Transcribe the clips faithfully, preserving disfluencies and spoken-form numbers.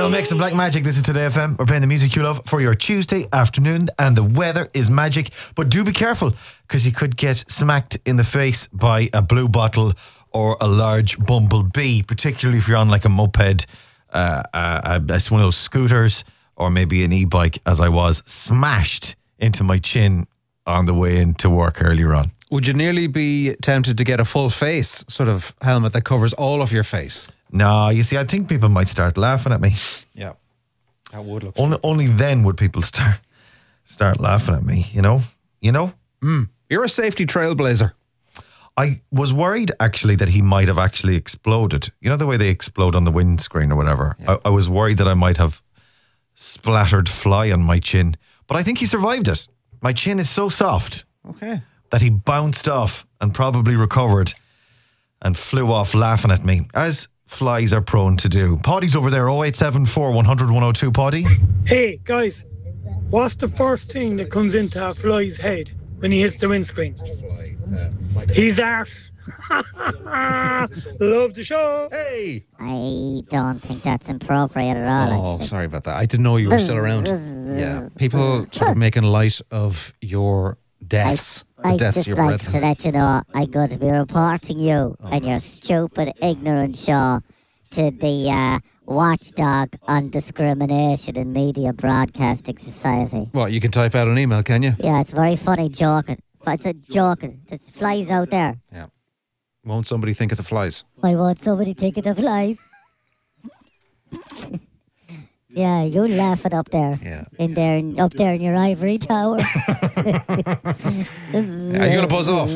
Little Mix and Black Magic. This is Today F M. We're playing the music you love for your Tuesday afternoon, and the weather is magic. But do be careful, because you could get smacked in the face by a blue bottle or a large bumblebee, particularly if you're on like a moped, uh, uh, uh, one of those scooters, or maybe an e-bike, as I was, smashed into my chin on the way into work earlier on. Would you nearly be tempted to get a full face sort of helmet that covers all of your face? No, you see, I think people might start laughing at me. Yeah, that would look. Only, only then would people start start laughing at me. You know, you know. Mm. You're a safety trailblazer. I was worried actually that he might have actually exploded. You know the way they explode on the windscreen or whatever. Yeah. I, I was worried that I might have splattered fly on my chin, but I think he survived it. My chin is so soft. Okay. That he bounced off and probably recovered and flew off laughing at me, as flies are prone to do. Poddy's over there, oh eight seven four, one hundred, one oh two, Poddy. Hey, guys, what's the first thing that comes into a fly's head when he hits the windscreen? His arse. Love the show. Hey! I don't think that's appropriate at all. Oh, actually. sorry about that. I didn't know you were still around. Yeah. People sort of making light of your deaths. I, the deaths just of your like brethren. to let you know I'm going to be reporting you Oh. and your stupid, ignorant show to the uh, watchdog on discrimination in Media Broadcasting Society. Well, you can type out an email, can you? Yeah, it's very funny joking. But it's a joking. There's flies out there. Yeah. Won't somebody think of the flies? I want somebody taking the flies. Yeah, you laughing up there. Yeah. In there, up there in your ivory tower. Yeah, you're going to buzz off.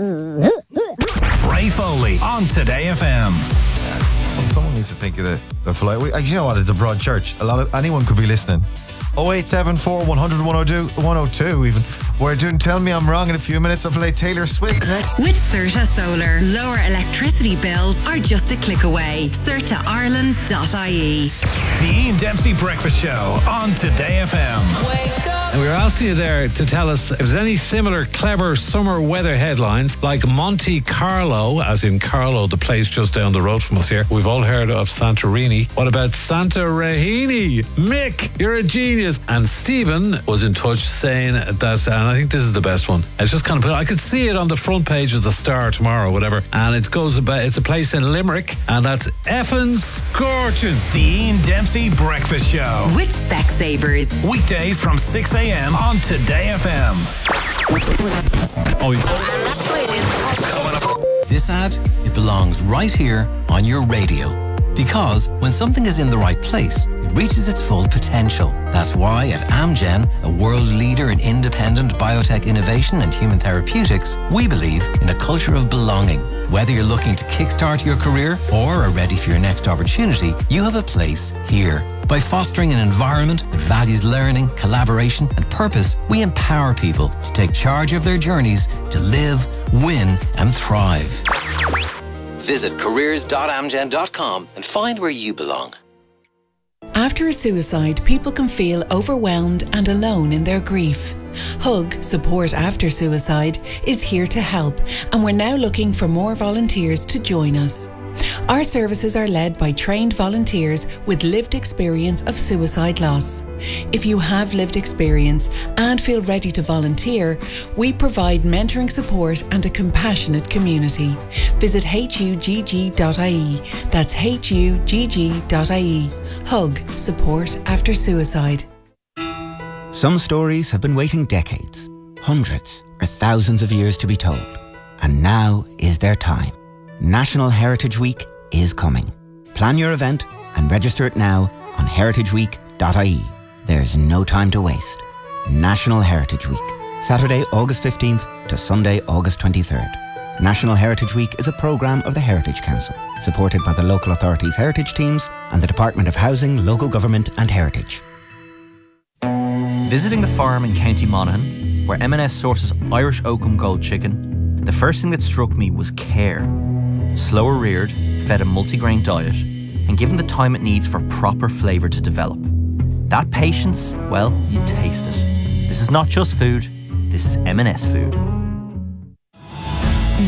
Ray Foley on Today F M. Well, someone needs to think of the, the fly. We, you know what? It's a broad church. A lot of anyone could be listening. oh eight seven four, one hundred, one oh two, one oh two even. We're doing Tell Me I'm Wrong in a few minutes. I'll play Taylor Swift next. With Certa Solar, lower electricity bills are just a click away. Certa Ireland dot I E. The Ian Dempsey Breakfast Show on Today F M. Wake up. And we were asking you there to tell us if there's any similar clever summer weather headlines like Monte Carlo, as in Carlo, the place just down the road from us here. We've all heard of Santorini. What about Santorini? Mick, you're a genius. And Stephen was in touch saying that, and I think this is the best one. It's just kind of, I could see it on the front page of the Star tomorrow or whatever. And it goes about, it's a place in Limerick, and that's effing scorching. The Ian Dempsey Breakfast Show. With Specsavers. Weekdays from six a.m. on Today F M. Oh, This ad, it belongs right here on your radio. Because when something is in the right place, it reaches its full potential. That's why at Amgen, a world leader in independent biotech innovation and human therapeutics, we believe in a culture of belonging. Whether you're looking to kickstart your career or are ready for your next opportunity, you have a place here. By fostering an environment that values learning, collaboration, and purpose, we empower people to take charge of their journeys to live, win, and thrive. Visit careers dot amgen dot com and find where you belong. After a suicide, people can feel overwhelmed and alone in their grief. Hug, Support After Suicide, is here to help, and we're now looking for more volunteers to join us. Our services are led by trained volunteers with lived experience of suicide loss. If you have lived experience and feel ready to volunteer, we provide mentoring support and a compassionate community. Visit H U G G dot I E. That's H U G G dot I E. Hug, Support After Suicide. Some stories have been waiting decades, hundreds or thousands of years to be told. And now is their time. National Heritage Week is coming. Plan your event and register it now on heritage week dot I E. There's no time to waste. National Heritage Week, Saturday, August fifteenth to Sunday, August twenty-third. National Heritage Week is a programme of the Heritage Council, supported by the local authorities' heritage teams and the Department of Housing, Local Government and Heritage. Visiting the farm in County Monaghan, where M and S sources Irish Oakham Gold chicken, the first thing that struck me was care. Slower reared, fed a multigrain diet, and given the time it needs for proper flavour to develop. That patience, well, you taste it. This is not just food, this is M and S food. Dreaming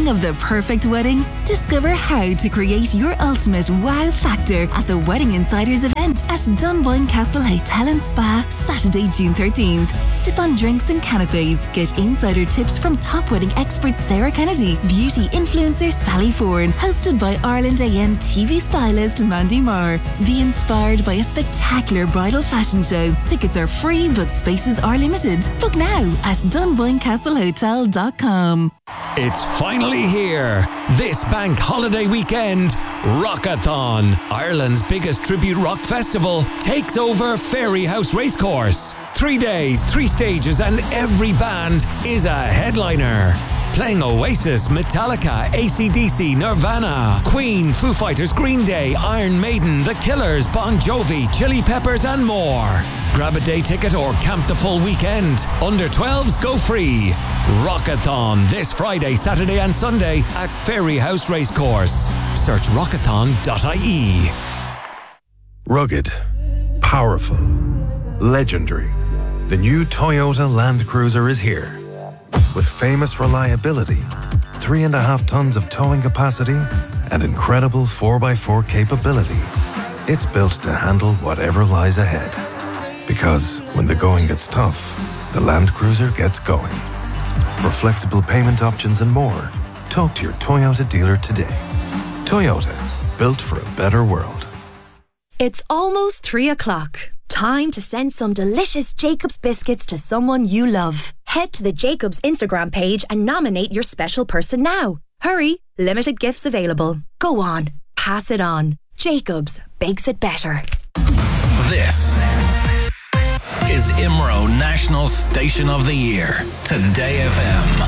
Dreaming of the perfect wedding? Discover how to create your ultimate wow factor at the Wedding Insiders event at Dunboyne Castle Hotel and Spa, Saturday, June thirteenth. Sip on drinks and canapes. Get insider tips from top wedding expert Sarah Kennedy, beauty influencer Sally Ford, hosted by Ireland A M T V stylist Mandy Marr. Be inspired by a spectacular bridal fashion show. Tickets are free, but spaces are limited. Book now at dunboyne castle hotel dot com. It's finally here. This bank holiday weekend, Rockathon, Ireland's biggest tribute rock festival, takes over Fairyhouse Racecourse. Three days, three stages, and every band is a headliner. Playing Oasis, Metallica, A C D C, Nirvana, Queen, Foo Fighters, Green Day, Iron Maiden, The Killers, Bon Jovi, Chili Peppers and more. Grab a day ticket or camp the full weekend. Under twelves go free. Rockathon this Friday, Saturday and Sunday at Fairyhouse Racecourse. Search rockathon dot I E. Rugged, powerful, legendary. The new Toyota Land Cruiser is here. With famous reliability, three and a half tons of towing capacity, and incredible four by four capability, it's built to handle whatever lies ahead. Because when the going gets tough, the Land Cruiser gets going. For flexible payment options and more, talk to your Toyota dealer today. Toyota, built for a better world. It's almost three o'clock. Time to send some delicious Jacob's biscuits to someone you love. Head to the Jacob's Instagram page and nominate your special person now. Hurry, limited gifts available. Go on, pass it on. Jacob's bakes it better. This is I M R O National Station of the Year, Today F M.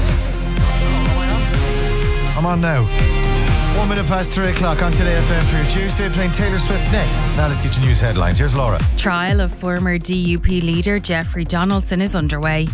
I'm on now. One minute past three o'clock on Today F M for your Tuesday, playing Taylor Swift next. Now let's get your news headlines. Here's Laura. Trial of former D U P leader Jeffrey Donaldson is underway.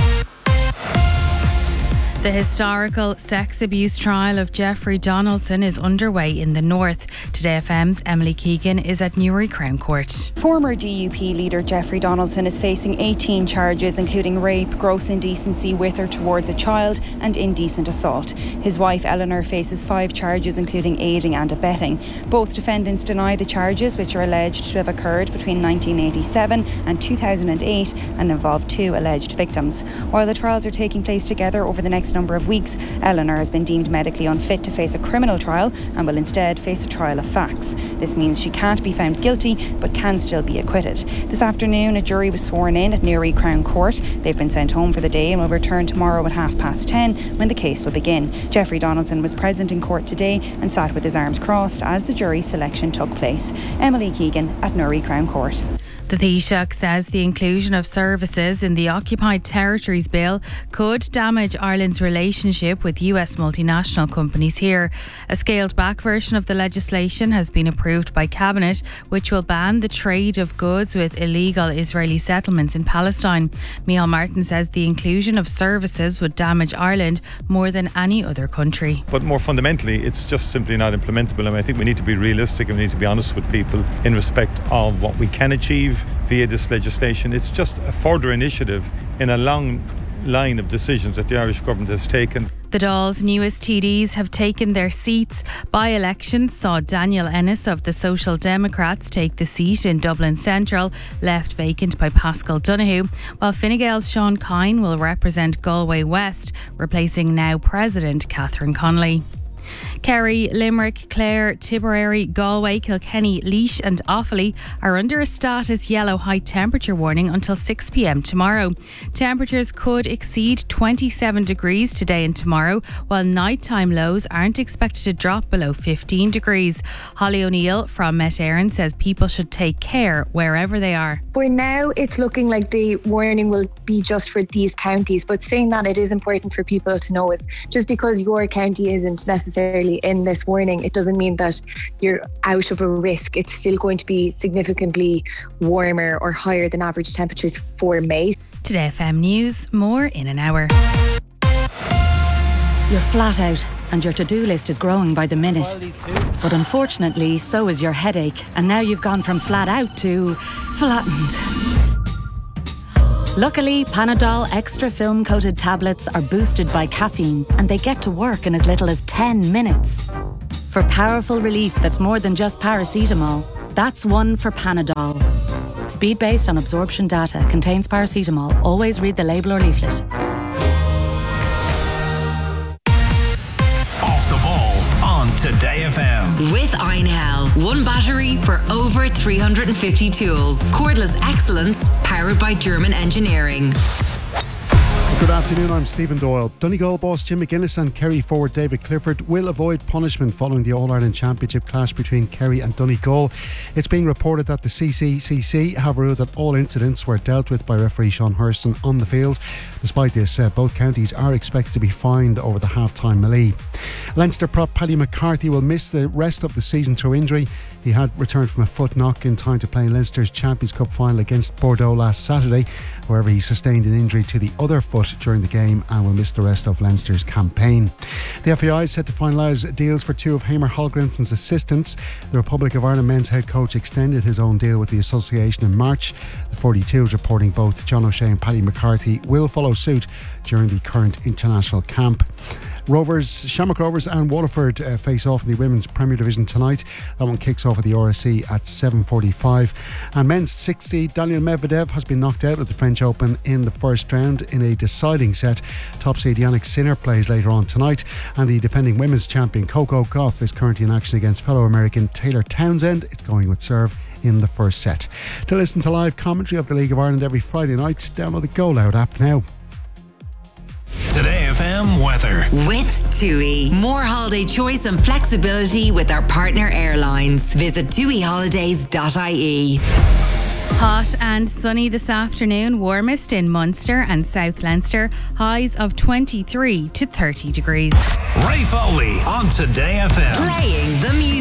The historical sex abuse trial of Jeffrey Donaldson is underway in the north. Today F M's Emily Keegan is at Newry Crown Court. Former D U P leader Jeffrey Donaldson is facing eighteen charges, including rape, gross indecency with or towards a child, and indecent assault. His wife Eleanor faces five charges, including aiding and abetting. Both defendants deny the charges, which are alleged to have occurred between nineteen eighty-seven and two thousand eight and involve two alleged victims. While the trials are taking place together over the next number of weeks, Eleanor has been deemed medically unfit to face a criminal trial and will instead face a trial of facts. This means she can't be found guilty but can still be acquitted. This afternoon, a jury was sworn in at Newry Crown Court. They've been sent home for the day and will return tomorrow at half past ten when the case will begin. Jeffrey Donaldson was present in court today and sat with his arms crossed as the jury selection took place. Emily Keegan at Newry Crown Court. The Taoiseach says the inclusion of services in the Occupied Territories Bill could damage Ireland's relationship with U S multinational companies here. A scaled-back version of the legislation has been approved by Cabinet, which will ban the trade of goods with illegal Israeli settlements in Palestine. Micheál Martin says the inclusion of services would damage Ireland more than any other country. But more fundamentally, it's just simply not implementable. I mean, I think we need to be realistic and we need to be honest with people in respect of what we can achieve via this legislation. It's just a further initiative in a long line of decisions that the Irish government has taken. The Dáil's newest T Ds have taken their seats. By-elections saw Daniel Ennis of the Social Democrats take the seat in Dublin Central, left vacant by Pascal Donoghue, while Fine Gael's Sean Kine will represent Galway West, replacing now President Catherine Connolly. Kerry, Limerick, Clare, Tipperary, Galway, Kilkenny, Laois and Offaly are under a status yellow high temperature warning until six p m tomorrow. Temperatures could exceed twenty-seven degrees today and tomorrow, while nighttime lows aren't expected to drop below fifteen degrees. Holly O'Neill from Met Éireann says people should take care wherever they are. For now, it's looking like the warning will be just for these counties, but saying that, it is important for people to know is just because your county isn't necessarily in this warning, it doesn't mean that you're out of a risk. It's still going to be significantly warmer or higher than average temperatures for May. Today F M News, more in an hour. You're flat out and your to-do list is growing by the minute. But unfortunately, so is your headache. And now you've gone from flat out to flattened. Luckily, Panadol extra film coated tablets are boosted by caffeine and they get to work in as little as ten minutes. For powerful relief that's more than just paracetamol, that's one for Panadol. Speed based on absorption data, contains paracetamol. Always read the label or leaflet. Off the ball on Today F M. With Einhell. One battery for over three hundred fifty tools. Cordless excellence powered by German engineering. Good afternoon, I'm Stephen Doyle. Donegal boss Jim McGuinness and Kerry forward David Clifford will avoid punishment following the All-Ireland Championship clash between Kerry and Donegal. It's being reported that the C C C C have ruled that all incidents were dealt with by referee Sean Hurston on the field. Despite this, uh, both counties are expected to be fined over the half-time melee. Leinster prop Paddy McCarthy will miss the rest of the season through injury. He had returned from a foot knock in time to play in Leinster's Champions Cup final against Bordeaux last Saturday. However, he sustained an injury to the other foot during the game and will miss the rest of Leinster's campaign. The F A I is set to finalise deals for two of Hamer Hallgrimson's assistants. The Republic of Ireland men's head coach extended his own deal with the association in March. The forty-two is reporting both John O'Shea and Paddy McCarthy will follow suit during the current international camp. Rovers, Shamrock Rovers and Waterford uh, face off in the Women's Premier Division tonight. That one kicks off at the R S C at seven forty-five. And men's sixty, Daniel Medvedev has been knocked out of the French Open in the first round in a deciding set. Top seed Yannick Sinner plays later on tonight, and the defending women's champion Coco Gauff is currently in action against fellow American Taylor Townsend. It's going with serve in the first set. To listen to live commentary of the League of Ireland every Friday night, download the Go Loud app now. Today F M weather. With TUI. More holiday choice and flexibility with our partner airlines. Visit tui holidays dot I E. Hot and sunny this afternoon, warmest in Munster and South Leinster, highs of twenty-three to thirty degrees. Ray Foley on Today F M. Playing the music.